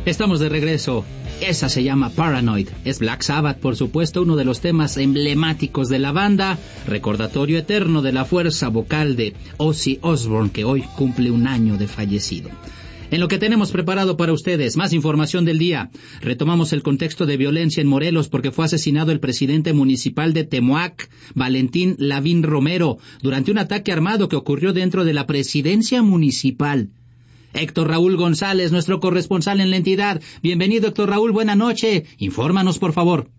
Estamos de regreso. Esa se llama Paranoid. Es Black Sabbath, por supuesto, uno de los temas emblemáticos de la banda, recordatorio eterno de la fuerza vocal de Ozzy Osbourne, que hoy cumple un año de fallecido. En lo que tenemos preparado para ustedes, más información del día. Retomamos el contexto de violencia en Morelos porque fue asesinado el presidente municipal de Temoac, Valentín Lavín Romero, durante un ataque armado que ocurrió dentro de la presidencia municipal. Héctor Raúl González, nuestro corresponsal en la entidad. Bienvenido, Héctor Raúl, buena noche. Infórmanos, por favor.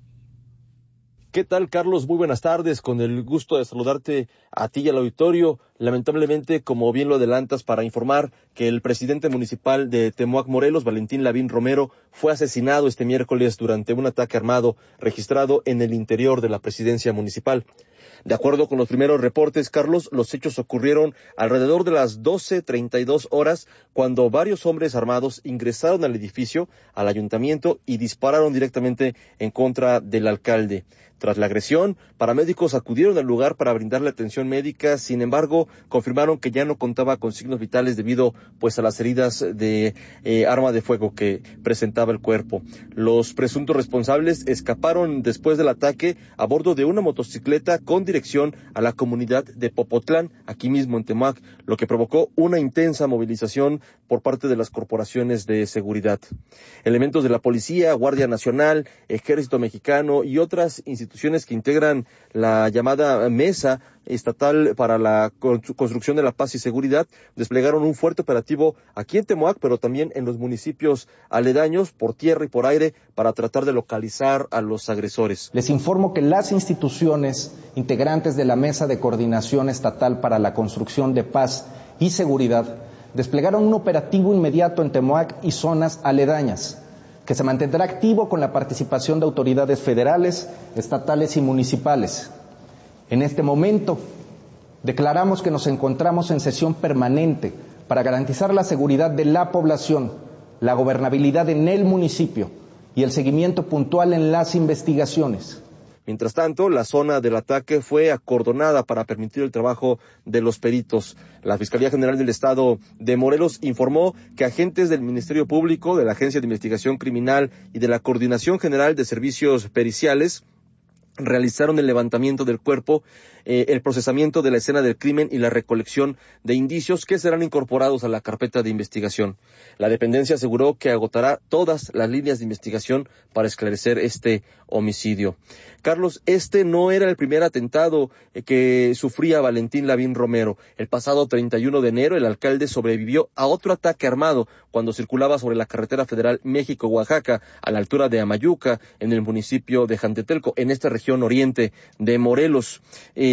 ¿Qué tal, Carlos? Muy buenas tardes. Con el gusto de saludarte a ti y al auditorio. Lamentablemente, como bien lo adelantas, para informar que el presidente municipal de Temoac, Morelos, Valentín Lavín Romero, fue asesinado este miércoles durante un ataque armado registrado en el interior de la presidencia municipal. De acuerdo con los primeros reportes, Carlos, los hechos ocurrieron alrededor de las 12:32 horas, cuando varios hombres armados ingresaron al edificio, al ayuntamiento, y dispararon directamente en contra del alcalde. Tras la agresión, paramédicos acudieron al lugar para brindarle atención médica. Sin embargo, confirmaron que ya no contaba con signos vitales debido a las heridas de arma de fuego que presentaba el cuerpo. Los presuntos responsables escaparon después del ataque a bordo de una motocicleta con dirección a la comunidad de Popotlán, aquí mismo en Temoac, lo que provocó una intensa movilización por parte de las corporaciones de seguridad. Elementos de la policía, Guardia Nacional, Ejército Mexicano y otras instituciones que integran la llamada Mesa Estatal para la Construcción de la Paz y Seguridad desplegaron un fuerte operativo aquí en Temoac, pero también en los municipios aledaños, por tierra y por aire, para tratar de localizar a los agresores. Les informo que las instituciones integrantes de la Mesa de Coordinación Estatal para la Construcción de Paz y Seguridad desplegaron un operativo inmediato en Temoac y zonas aledañas, que se mantendrá activo con la participación de autoridades federales, estatales y municipales. En este momento, declaramos que nos encontramos en sesión permanente para garantizar la seguridad de la población, la gobernabilidad en el municipio y el seguimiento puntual en las investigaciones. Mientras tanto, la zona del ataque fue acordonada para permitir el trabajo de los peritos. La Fiscalía General del Estado de Morelos informó que agentes del Ministerio Público, de la Agencia de Investigación Criminal y de la Coordinación General de Servicios Periciales realizaron el levantamiento del cuerpo, el procesamiento de la escena del crimen y la recolección de indicios que serán incorporados a la carpeta de investigación. La dependencia aseguró que agotará todas las líneas de investigación para esclarecer este homicidio. Carlos, este no era el primer atentado que sufría Valentín Lavín Romero. El pasado 31 de enero, el alcalde sobrevivió a otro ataque armado cuando circulaba sobre la carretera federal México-Oaxaca, a la altura de Amayuca, en el municipio de Jantetelco, en esta región oriente de Morelos.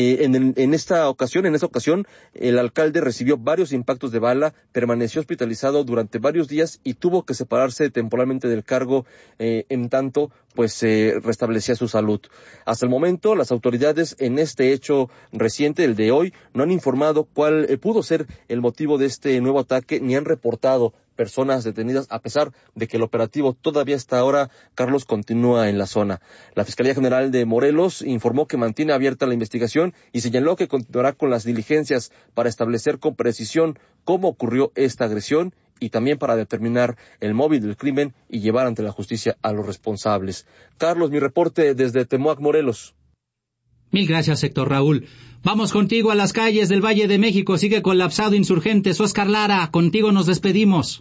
En esta ocasión, el alcalde recibió varios impactos de bala, permaneció hospitalizado durante varios días y tuvo que separarse temporalmente del cargo, en tanto se restablecía su salud. Hasta el momento, las autoridades en este hecho reciente, el de hoy, no han informado cuál pudo ser el motivo de este nuevo ataque, ni han reportado personas detenidas, a pesar de que el operativo todavía hasta ahora, Carlos, continúa en la zona. La Fiscalía General de Morelos informó que mantiene abierta la investigación y señaló que continuará con las diligencias para establecer con precisión cómo ocurrió esta agresión y también para determinar el móvil del crimen y llevar ante la justicia a los responsables. Carlos, mi reporte desde Temoac, Morelos. Mil gracias, Héctor Raúl. Vamos contigo a las calles del Valle de México. Sigue colapsado Insurgentes. Oscar Lara, contigo nos despedimos.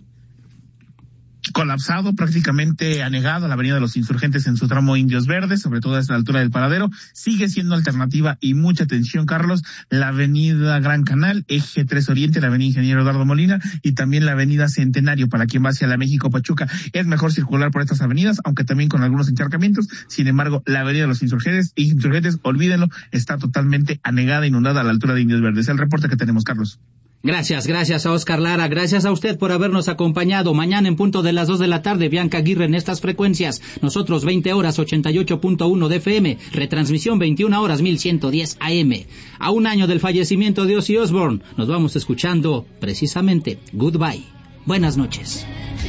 Colapsado, prácticamente anegado la avenida de los Insurgentes en su tramo Indios Verdes, sobre todo a la altura del Paradero. Sigue siendo alternativa y mucha atención, Carlos, la avenida Gran Canal, eje 3 Oriente, la avenida Ingeniero Eduardo Molina y también la avenida Centenario para quien va hacia la México-Pachuca. Es mejor circular por estas avenidas, aunque también con algunos encharcamientos. Sin embargo, la avenida de los Insurgentes, olvídenlo, está totalmente anegada, inundada a la altura de Indios Verdes. El reporte que tenemos, Carlos. Gracias a Oscar Lara, gracias a usted por habernos acompañado. Mañana en punto de las 2 de la tarde, Bianca Aguirre en estas frecuencias. Nosotros 20 horas 88.1 de FM, retransmisión 21 horas 1110 AM. A un año del fallecimiento de Ozzy Osbourne, nos vamos escuchando precisamente Goodbye. Buenas noches.